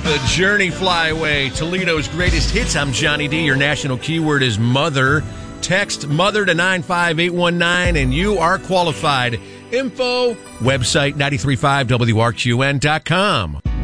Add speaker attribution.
Speaker 1: The Journey Flyaway, Toledo's greatest hits. I'm Johnny D. Your national keyword is mother. Text mother to 95819 and you are qualified. Info, website 935WRQN.com.